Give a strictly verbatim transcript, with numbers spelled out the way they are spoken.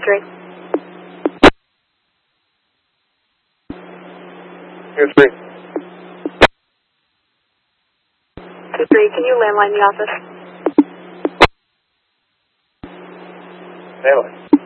three. Two three. Two three, can you landline the office? Landline.